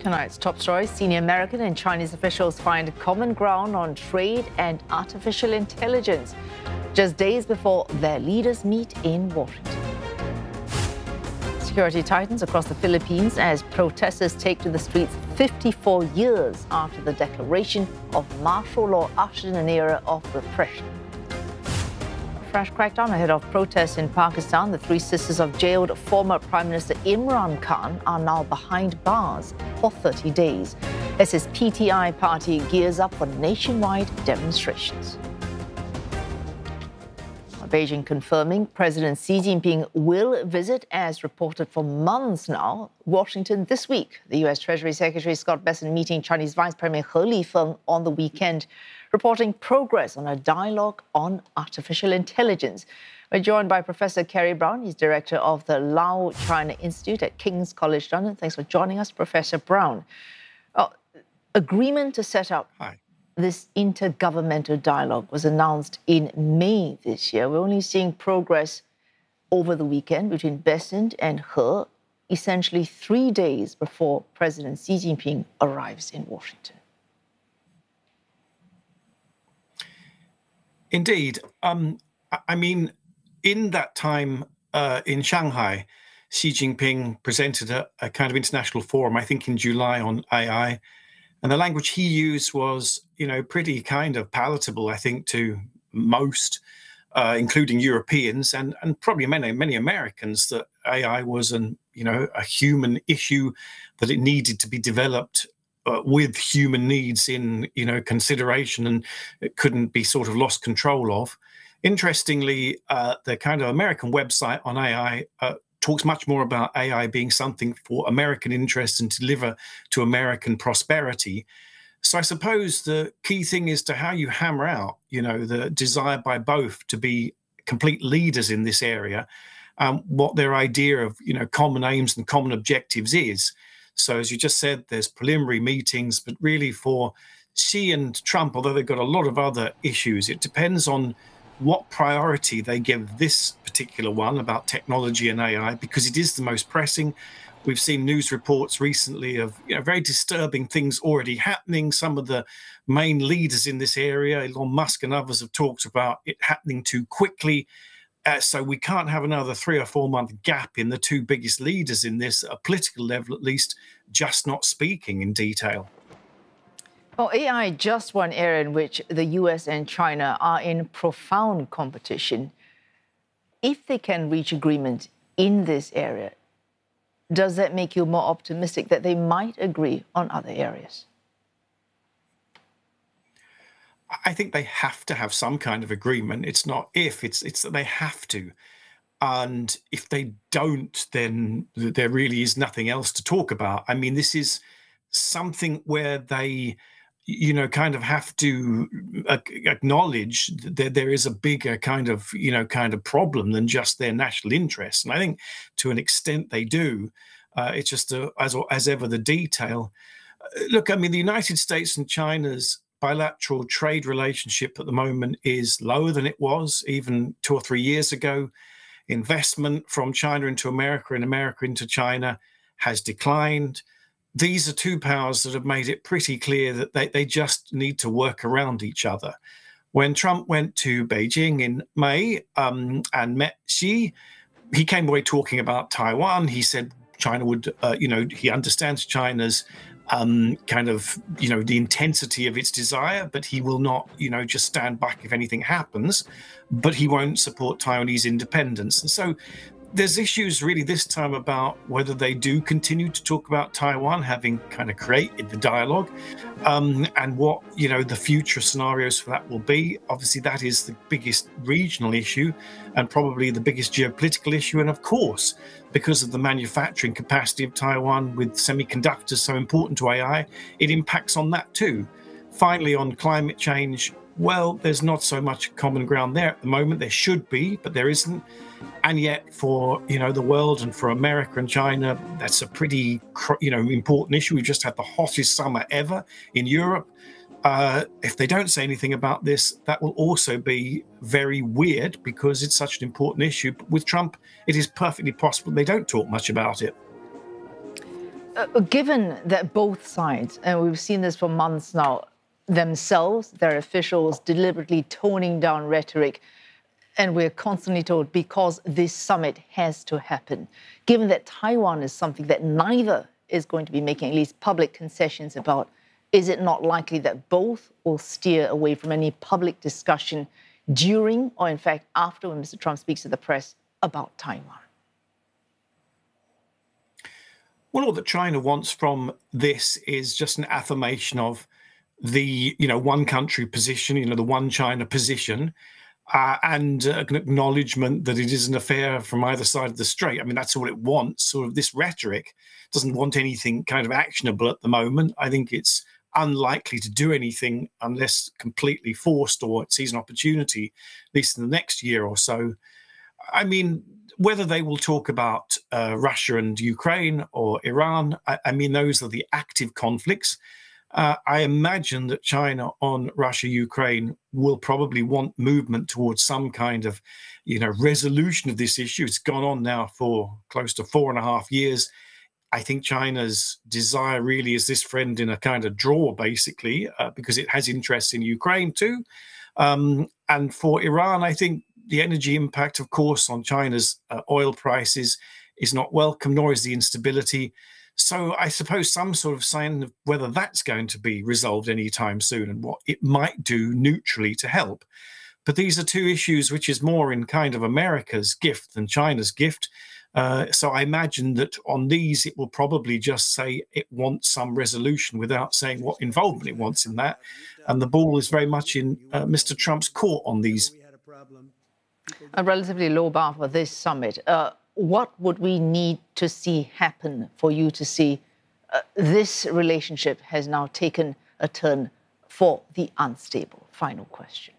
Tonight's top story: senior American and Chinese officials find common ground on trade and artificial intelligence, just days before their leaders meet in Washington. Security tightens across the Philippines as protesters take to the streets 54 years after the declaration of martial law ushered in an era of repression. Fresh crackdown ahead of protests in Pakistan. The three sisters of jailed former Prime Minister Imran Khan are now behind bars for 30 days as his PTI party gears up for nationwide demonstrations. Beijing confirming President Xi Jinping will visit, as reported for months now, Washington this week. The U.S. Treasury Secretary Scott Bessent meeting Chinese Vice Premier He Lifeng on the weekend, reporting progress on a dialogue on artificial intelligence. We're joined by Professor Kerry Brown. He's director of the Lau China Institute at King's College London. Thanks for joining us, Professor Brown. Agreement to set up this intergovernmental dialogue was announced in May this year. We're only seeing progress over the weekend between Bessent and He, essentially 3 days before President Xi Jinping arrives in Washington. Indeed. I mean, in that time in Shanghai, Xi Jinping presented a kind of international forum, I think in July, on AI. And the language he used was, pretty kind of palatable, I think, to most, including Europeans and probably many Americans, that AI was a human issue, that it needed to be developed with human needs in, consideration, and it couldn't be sort of lost control of. Interestingly, the kind of American website on AI talks much more about AI being something for American interests and to deliver to American prosperity. So I suppose the key thing is to how you hammer out, the desire by both to be complete leaders in this area, what their idea of, common aims and common objectives is. So as you just said, there's preliminary meetings, but really for Xi and Trump, although they've got a lot of other issues, it depends on what priority they give this particular one about technology and AI, because it is the most pressing. We've seen news reports recently of very disturbing things already happening. Some of the main leaders in this area, Elon Musk and others, have talked about it happening too quickly. So we can't have another 3 or 4 month gap in the two biggest leaders in this, at a political level at least, just not speaking in detail. Well, AI is just one area in which the US and China are in profound competition. If they can reach agreement in this area, does that make you more optimistic that they might agree on other areas? I think they have to have some kind of agreement. It's not if, it's that they have to. And if they don't, then there really is nothing else to talk about. I mean, this is something where they kind of have to acknowledge that there is a bigger kind of problem than just their national interests. And I think to an extent they do. It's just, as ever, the detail. Look, I mean, the United States and China's bilateral trade relationship at the moment is lower than it was even 2 or 3 years ago. Investment from China into America and America into China has declined. These are two powers that have made it pretty clear that they just need to work around each other. When Trump went to Beijing in May and met Xi, he came away talking about Taiwan. He said China would, he understands China's the intensity of its desire, but he will not, just stand back if anything happens, but he won't support Taiwanese independence. And so there's issues really this time about whether they do continue to talk about Taiwan, having kind of created the dialogue, and what, the future scenarios for that will be. Obviously, that is the biggest regional issue and probably the biggest geopolitical issue. And of course, because of the manufacturing capacity of Taiwan with semiconductors so important to AI, it impacts on that too. Finally, on climate change, well, there's not so much common ground there at the moment. There should be, but there isn't. And yet for, the world and for America and China, that's a pretty, important issue. We've just had the hottest summer ever in Europe. If they don't say anything about this, that will also be very weird because it's such an important issue. But with Trump, it is perfectly possible they don't talk much about it. Given that both sides, and we've seen this for months now, themselves, their officials deliberately toning down rhetoric, and we're constantly told because this summit has to happen, given that Taiwan is something that neither is going to be making at least public concessions about, is it not likely that both will steer away from any public discussion during or, in fact, after when Mr. Trump speaks to the press about Taiwan? Well, all that China wants from this is just an affirmation of the, one country position, the one China position, and an acknowledgement that it is an affair from either side of the strait. I mean, that's all it wants. Sort of this rhetoric doesn't want anything kind of actionable at the moment. I think it's unlikely to do anything unless completely forced or it sees an opportunity, at least in the next year or so. I mean, whether they will talk about Russia and Ukraine or Iran, I mean, those are the active conflicts. I imagine that China on Russia-Ukraine will probably want movement towards some kind of, resolution of this issue. It's gone on now for close to 4.5 years. I think China's desire really is this friend in a kind of drawer, basically, because it has interests in Ukraine too. And for Iran, I think the energy impact, of course, on China's oil prices is not welcome, nor is the instability. So I suppose some sort of sign of whether that's going to be resolved anytime soon and what it might do neutrally to help. But these are two issues which is more in kind of America's gift than China's gift. So I imagine that on these, it will probably just say it wants some resolution without saying what involvement it wants in that. And the ball is very much in Mr. Trump's court on these. A relatively low bar for this summit. What would we need to see happen for you to see this relationship has now taken a turn for the unstable? Final question.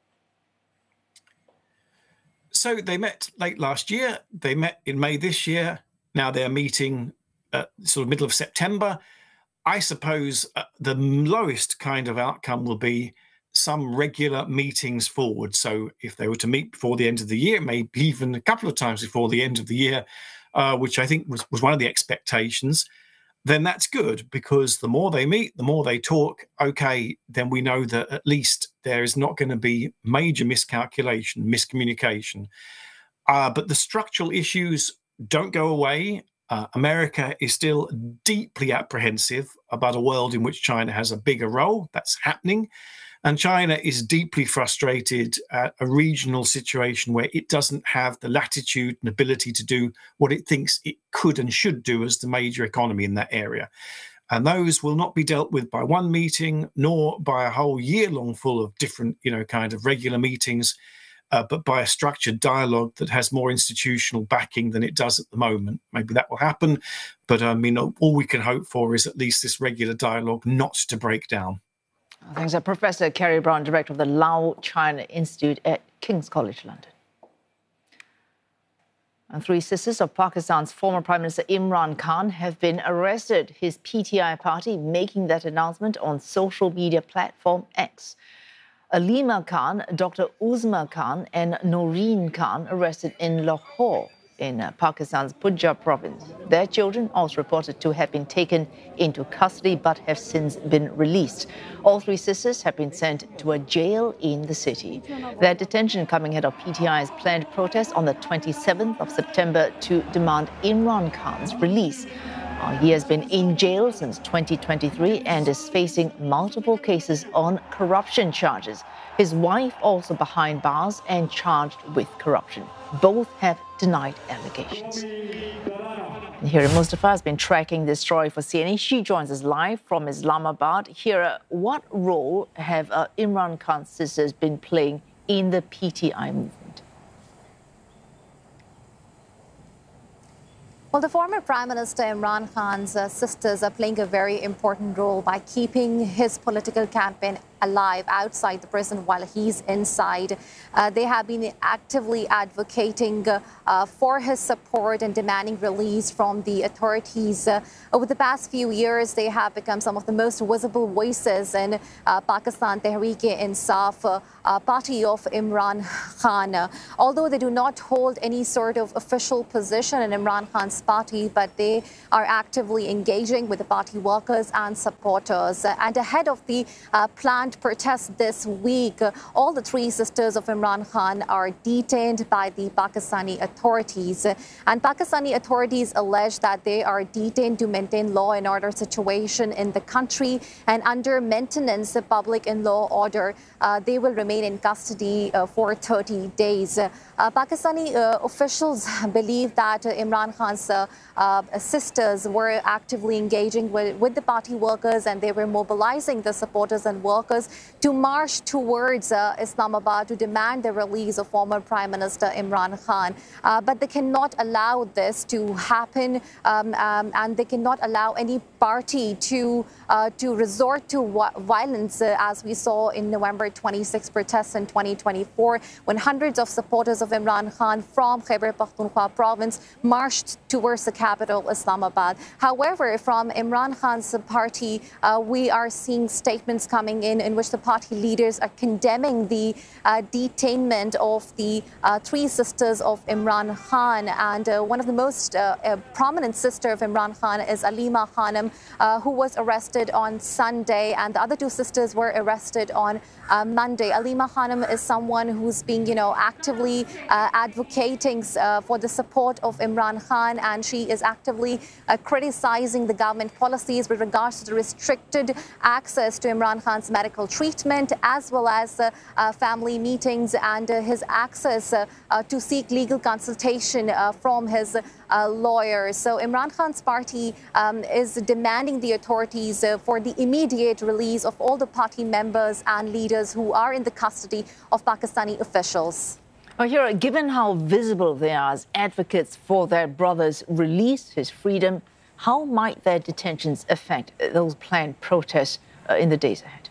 So they met late last year. They met in May this year. Now they're meeting sort of middle of September. I suppose the lowest kind of outcome will be some regular meetings forward. So if they were to meet before the end of the year, maybe even a couple of times before the end of the year, which I think was one of the expectations, then that's good, because the more they meet, the more they talk, okay, then we know that at least there is not going to be major miscalculation, miscommunication. But the structural issues don't go away. America is still deeply apprehensive about a world in which China has a bigger role. That's happening. And China is deeply frustrated at a regional situation where it doesn't have the latitude and ability to do what it thinks it could and should do as the major economy in that area. And those will not be dealt with by one meeting, nor by a whole year long full of different, kind of regular meetings, but by a structured dialogue that has more institutional backing than it does at the moment. Maybe that will happen. But I mean, all we can hope for is at least this regular dialogue not to break down. Thanks. Professor Kerry Brown, Director of the Lao China Institute at King's College London. And 3 sisters of Pakistan's former Prime Minister Imran Khan have been arrested. His PTI party making that announcement on social media platform X. Alima Khan, Dr. Uzma Khan and Noreen Khan arrested in Lahore in Pakistan's Punjab province. Their children also reported to have been taken into custody but have since been released. All 3 sisters have been sent to a jail in the city. Their detention coming ahead of PTI's planned protest on the 27th of September to demand Imran Khan's release. He has been in jail since 2023 and is facing multiple cases on corruption charges. His wife also behind bars and charged with corruption. Both have denied allegations. And Hira Mustafa has been tracking this story for CNN. She joins us live from Islamabad. Hira, what role have Imran Khan's sisters been playing in the PTI movement? Well, the former Prime Minister Imran Khan's sisters are playing a very important role by keeping his political campaign alive outside the prison while he's inside. They have been actively advocating for his support and demanding release from the authorities. Over the past few years, they have become some of the most visible voices in Pakistan Tehreek-e-Insaf party of Imran Khan. Although they do not hold any sort of official position in Imran Khan's party, but they are actively engaging with the party workers and supporters. And ahead of the planned protests this week, all the three sisters of Imran Khan are detained by the Pakistani authorities. And Pakistani authorities allege that they are detained to maintain law and order situation in the country, and under maintenance of public and law order, they will remain in custody for 30 days. Pakistani officials believe that Imran Khan's sisters were actively engaging with the party workers, and they were mobilizing the supporters and workers to march towards Islamabad to demand the release of former Prime Minister Imran Khan. But they cannot allow this to happen, and they cannot allow any party to resort to violence, as we saw in November 26 protests in 2024, when hundreds of supporters of Imran Khan from Khyber Pakhtunkhwa province marched towards the capital, Islamabad. However, from Imran Khan's party, we are seeing statements coming in which the party leaders are condemning the detainment of the three sisters of Imran Khan. And one of the most prominent sister of Imran Khan is Alima Khanum, who was arrested on Sunday, and the other two sisters were arrested on Monday. Alima Khanum is someone who's being, actively advocating for the support of Imran Khan, and she is actively criticizing the government policies with regards to the restricted access to Imran Khan's medical treatment, as well as family meetings and his access to seek legal consultation from his lawyers. So Imran Khan's party is demanding the authorities for the immediate release of all the party members and leaders who are in the custody of Pakistani officials. Hira, given how visible they are as advocates for their brother's release, his freedom, how might their detentions affect those planned protests in the days ahead?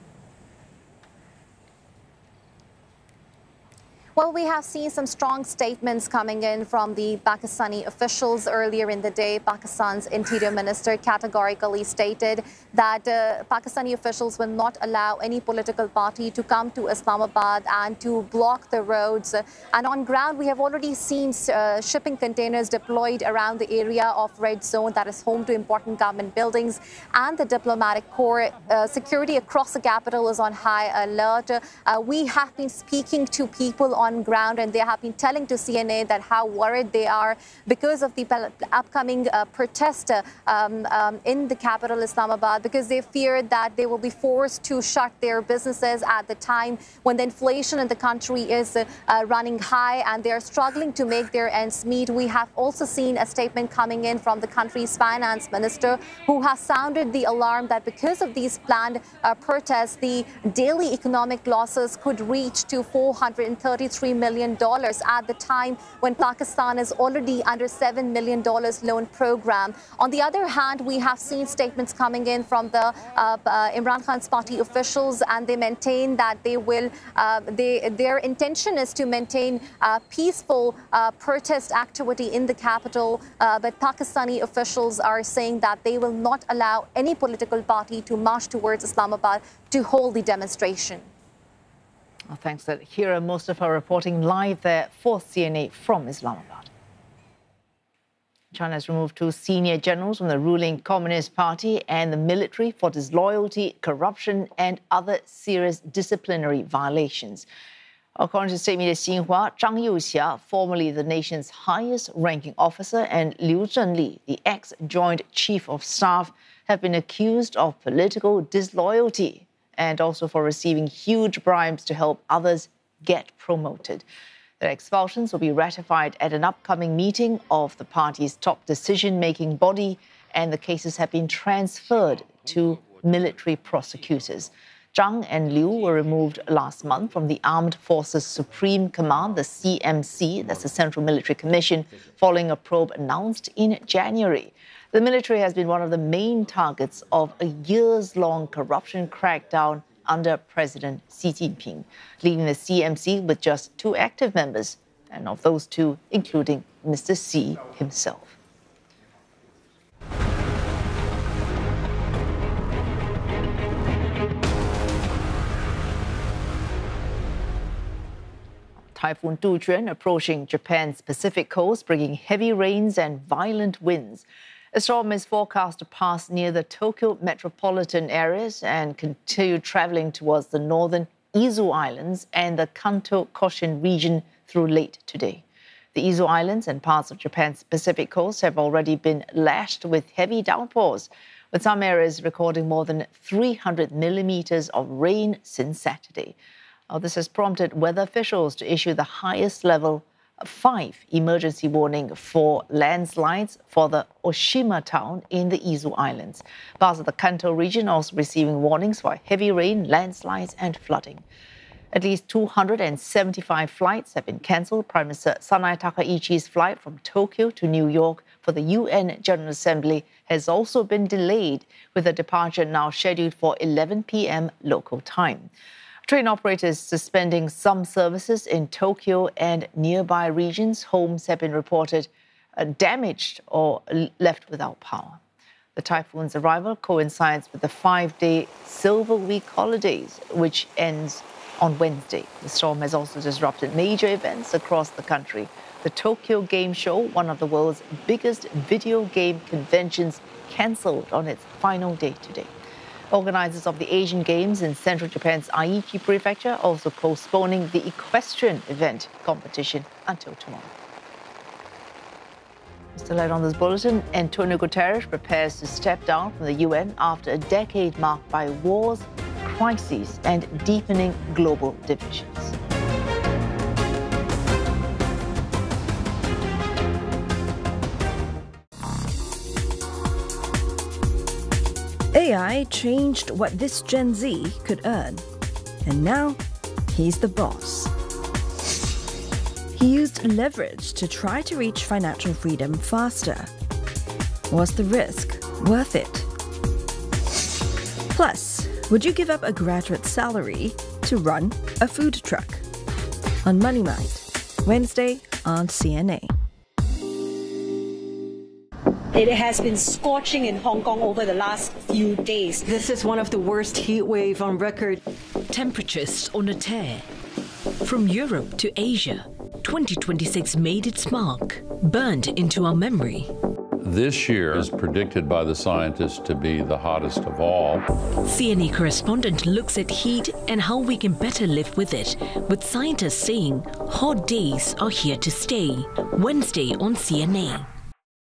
Well, we have seen some strong statements coming in from the Pakistani officials. Earlier in the day, Pakistan's Interior Minister categorically stated that Pakistani officials will not allow any political party to come to Islamabad and to block the roads. And on ground, we have already seen shipping containers deployed around the area of Red Zone that is home to important government buildings and the diplomatic corps. Security across the capital is on high alert. We have been speaking to people on ground, and they have been telling to CNA that how worried they are because of the upcoming protest in the capital, Islamabad, because they fear that they will be forced to shut their businesses at the time when the inflation in the country is running high and they are struggling to make their ends meet. We have also seen a statement coming in from the country's finance minister, who has sounded the alarm that because of these planned protests, the daily economic losses could reach to $433 million at the time when Pakistan is already under $7 million loan program. On the other hand, we have seen statements coming in from the Imran Khan's party officials, and they maintain that they will, their intention is to maintain peaceful protest activity in the capital. But Pakistani officials are saying that they will not allow any political party to march towards Islamabad to hold the demonstration. Well, thanks, Hira. Most of her reporting live there for CNA from Islamabad. China has removed two senior generals from the ruling Communist Party and the military for disloyalty, corruption, and other serious disciplinary violations. According to State Media Xinhua, Zhang Youxia, formerly the nation's highest-ranking officer, and Liu Zhenli, the ex-Joint Chief of Staff, have been accused of political disloyalty and also for receiving huge bribes to help others get promoted. Their expulsions will be ratified at an upcoming meeting of the party's top decision-making body, and the cases have been transferred to military prosecutors. Zhang and Liu were removed last month from the Armed Forces Supreme Command, the CMC, that's the Central Military Commission, following a probe announced in January. The military has been one of the main targets of a years-long corruption crackdown under President Xi Jinping, leaving the CMC with just 2 active members, and of those 2, including Mr. Xi himself. Typhoon Dujuan approaching Japan's Pacific coast, bringing heavy rains and violent winds. The storm is forecast to pass near the Tokyo metropolitan areas and continue traveling towards the northern Izu Islands and the Kanto Koshin region through late today. The Izu Islands and parts of Japan's Pacific coast have already been lashed with heavy downpours, with some areas recording more than 300 millimeters of rain since Saturday. This has prompted weather officials to issue the highest level 5 emergency warning for landslides for the Oshima town in the Izu Islands. Parts of the Kanto region also receiving warnings for heavy rain, landslides and flooding. At least 275 flights have been cancelled. Prime Minister Sanai Takaichi's flight from Tokyo to New York for the UN General Assembly has also been delayed, with the departure now scheduled for 11 p.m. local time. Train operators suspending some services in Tokyo and nearby regions. Homes have been reported damaged or left without power. The typhoon's arrival coincides with the 5-day Silver Week holidays, which ends on Wednesday. The storm has also disrupted major events across the country. The Tokyo Game Show, one of the world's biggest video game conventions, cancelled on its final day today. Organizers of the Asian Games in central Japan's Aichi Prefecture also postponing the equestrian event competition until tomorrow. Still ahead on this bulletin, Antonio Guterres prepares to step down from the UN after a decade marked by wars, crises, and deepening global divisions. AI changed what this Gen Z could earn, and now he's the boss. He used leverage to try to reach financial freedom faster. Was the risk worth it? Plus, would you give up a graduate salary to run a food truck? On Money Mind, Wednesday on CNA. It has been scorching in Hong Kong over the last few days. This is one of the worst heat waves on record. Temperatures on a tear. From Europe to Asia, 2026 made its mark, burned into our memory. This year is predicted by the scientists to be the hottest of all. CNA correspondent looks at heat and how we can better live with it, with scientists saying hot days are here to stay. Wednesday on CNA.